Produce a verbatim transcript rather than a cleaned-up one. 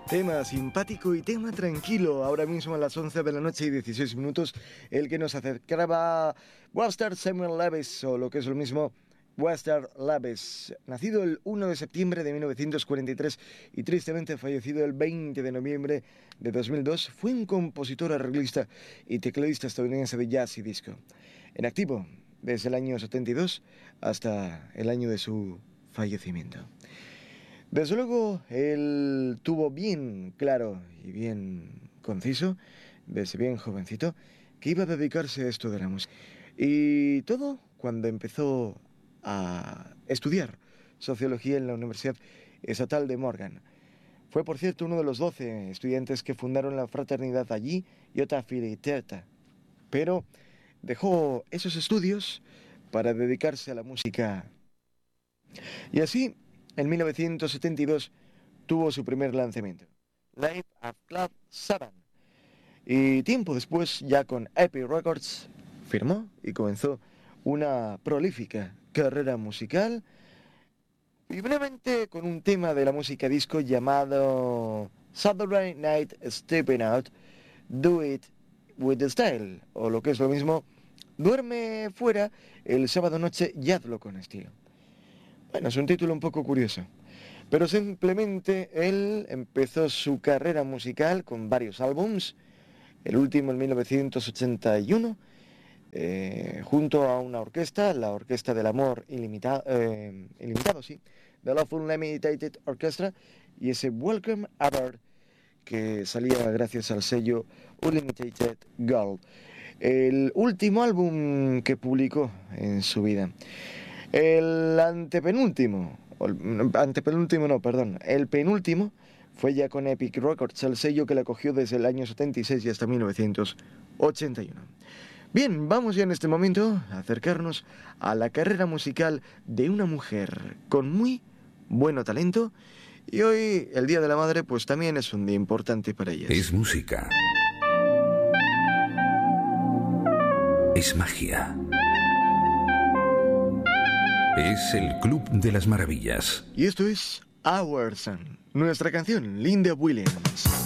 Tema simpático y tema tranquilo, ahora mismo a las once de la noche y dieciséis minutos, el que nos acercaba Walter Samuel Levis, o lo que es lo mismo, Walter Levis, nacido el uno de septiembre de mil novecientos cuarenta y tres y tristemente fallecido el veinte de noviembre de dos mil dos, fue un compositor, arreglista y tecladista estadounidense de jazz y disco. En activo desde el año setenta y dos hasta el año de su fallecimiento. Desde luego, él tuvo bien claro y bien conciso, desde bien jovencito, que iba a dedicarse a esto de la música. Y todo cuando empezó a estudiar sociología en la Universidad Estatal de Morgan. Fue, por cierto, uno de los doce estudiantes que fundaron la fraternidad allí, Iota Phi Theta. Pero dejó esos estudios para dedicarse a la música. Y así, en mil novecientos setenta y dos tuvo su primer lanzamiento, Live at Club siete. Y tiempo después, ya con Epic Records, firmó y comenzó una prolífica carrera musical, y brevemente con un tema de la música disco llamado Saturday Night Stepping Out, Do It With The Style, o lo que es lo mismo, Duerme Fuera el sábado noche y hazlo con estilo. Bueno, es un título un poco curioso, pero simplemente él empezó su carrera musical con varios álbums, el último en mil novecientos ochenta y uno, eh, junto a una orquesta, la Orquesta del Amor Ilimitado, eh, Ilimitado, sí, The Love Unlimited Orchestra, y ese Welcome Aboard, que salía gracias al sello Unlimited Gold, el último álbum que publicó en su vida. El antepenúltimo, antepenúltimo no, perdón, el penúltimo fue ya con Epic Records, el sello que la cogió desde el año setenta y seis y hasta mil novecientos ochenta y uno. Bien, vamos ya en este momento a acercarnos a la carrera musical de una mujer con muy buen talento, y hoy, el Día de la Madre, pues también es un día importante para ella. Es música. Es magia. Es el Club de las Maravillas. Y esto es Our Sun, nuestra canción, Linda Williams.